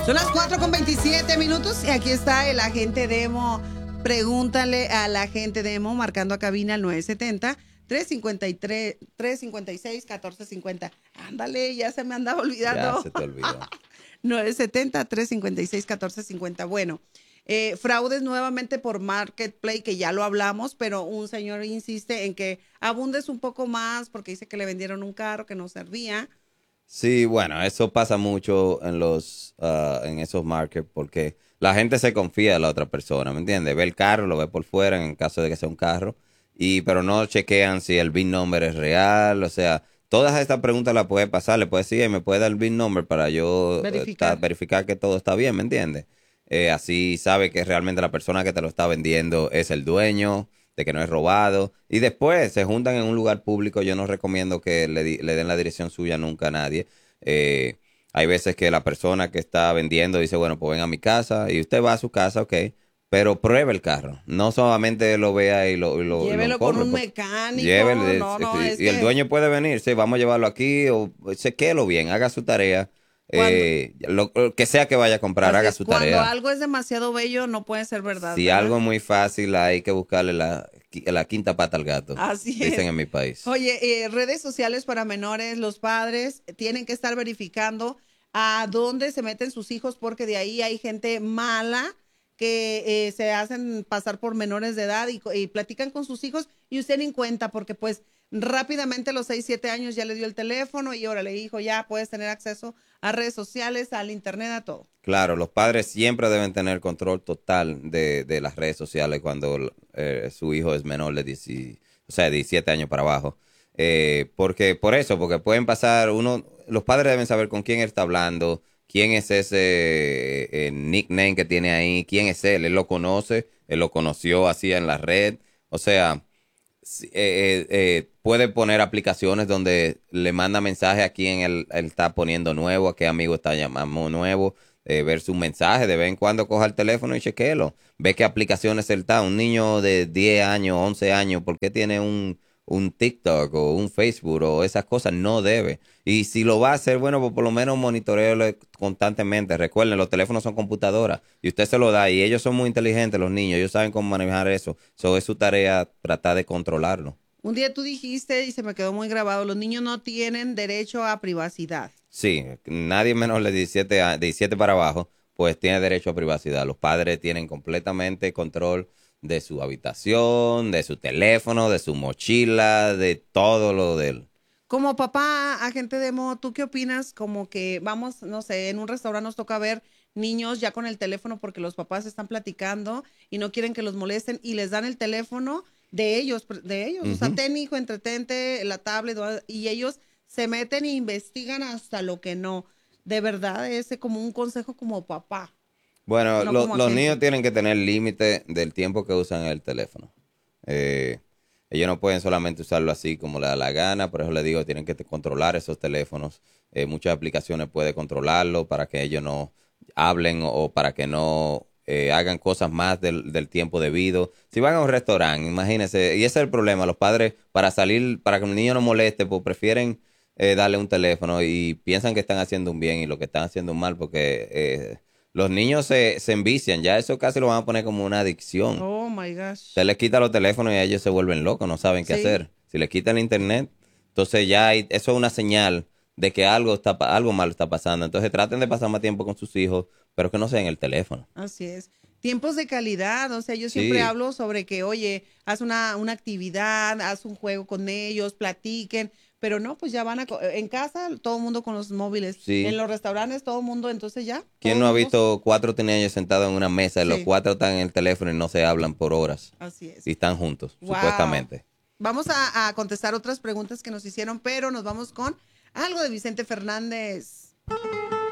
Son las 4:27 y aquí está el agente Demo. Pregúntale al agente Demo marcando a cabina al 970-356-1450. Ándale, ya se me andaba olvidando. Ya se te olvidó. 970-356-1450. Bueno, fraudes nuevamente por Marketplace, que ya lo hablamos, pero un señor insiste en que abundes un poco más porque dice que le vendieron un carro que no servía. Sí, bueno, eso pasa mucho en en esos markets porque la gente se confía de la otra persona, ¿me entiendes? Ve el carro, lo ve por fuera en el caso de que sea un carro, pero no chequean si el VIN number es real, o sea, todas estas preguntas las puede pasar, le puede decir, me puede dar el VIN number para yo verificar que todo está bien, ¿me entiendes? Así sabe que realmente la persona que te lo está vendiendo es el dueño, de que no es robado, y después se juntan en un lugar público. Yo no recomiendo que le den la dirección suya nunca a nadie. Hay veces que la persona que está vendiendo dice, bueno, pues ven a mi casa, y usted va a su casa, ok, pero pruebe el carro, no solamente lo vea y llévelo compre, con un mecánico. Y el dueño puede venir, sí, vamos a llevarlo aquí, o chequéelo bien, haga su tarea. Lo que sea que vaya a comprar, haga su tarea. Cuando algo es demasiado bello, no puede ser verdad. Si ¿verdad? algo es muy fácil, hay que buscarle la quinta pata al gato. Así dicen es. En mi país. Oye, redes sociales para menores, los padres tienen que estar verificando a dónde se meten sus hijos, porque de ahí hay gente mala que se hacen pasar por menores de edad y platican con sus hijos y usted ni cuenta, porque pues rápidamente a los 6, 7 años ya le dio el teléfono y ahora le dijo, ya puedes tener acceso a redes sociales, al internet, a todo. Claro, los padres siempre deben tener control total de las redes sociales cuando su hijo es menor de 17 años para abajo. Porque pueden pasar, los padres deben saber con quién él está hablando, quién es ese nickname que tiene ahí, quién es él lo conoce, él lo conoció así en la red, o sea, puede poner aplicaciones donde le manda mensaje a quién él está poniendo nuevo, a qué amigo está llamando nuevo, ver sus mensajes, de vez en cuando coja el teléfono y chequéelo, ve qué aplicaciones él está. Un niño de 10 años, 11 años, ¿por qué tiene un TikTok o un Facebook o esas cosas? No debe. Y si lo va a hacer, bueno, pues por lo menos monitorearlo constantemente. Recuerden, los teléfonos son computadoras y usted se lo da, y ellos son muy inteligentes, los niños, ellos saben cómo manejar eso. Es su tarea tratar de controlarlo. Un día tú dijiste, y se me quedó muy grabado, los niños no tienen derecho a privacidad. Sí, nadie menos de 17 para abajo, pues tiene derecho a privacidad. Los padres tienen completamente control de su habitación, de su teléfono, de su mochila, de todo lo de él. Como papá, agente Demo, ¿tú qué opinas? Como que vamos, no sé, en un restaurante nos toca ver niños ya con el teléfono porque los papás están platicando y no quieren que los molesten y les dan el teléfono de ellos. O sea, ten hijo, entretente, la tablet, y ellos se meten e investigan hasta lo que no. De verdad, ese como un consejo como papá. Bueno, No los niños tienen que tener límite del tiempo que usan el teléfono. Ellos no pueden solamente usarlo así como le da la gana, por eso les digo, tienen que controlar esos teléfonos. Muchas aplicaciones pueden controlarlo para que ellos no hablen o para que no hagan cosas más del tiempo debido. Si van a un restaurante, imagínense, y ese es el problema, los padres para salir, para que el niño no moleste, pues prefieren darle un teléfono y piensan que están haciendo un bien y lo que están haciendo un mal, porque los niños se envician, ya eso casi lo van a poner como una adicción. Oh my gosh. Se les quita los teléfonos y a ellos se vuelven locos, no saben qué hacer. Si les quitan el internet, entonces eso es una señal de que algo malo está pasando. Entonces traten de pasar más tiempo con sus hijos, pero que no sea en el teléfono. Así es. Tiempos de calidad, o sea, yo siempre hablo sobre que, oye, haz una actividad, haz un juego con ellos, platiquen, pero no, pues ya van en casa todo el mundo con los móviles, en los restaurantes todo el mundo, entonces ya. ¿Quién no ha visto 4 teenagers sentados en una mesa y los 4 están en el teléfono y no se hablan por horas? Así es. Y están juntos, supuestamente. Vamos a contestar otras preguntas que nos hicieron, pero nos vamos con algo de Vicente Fernández.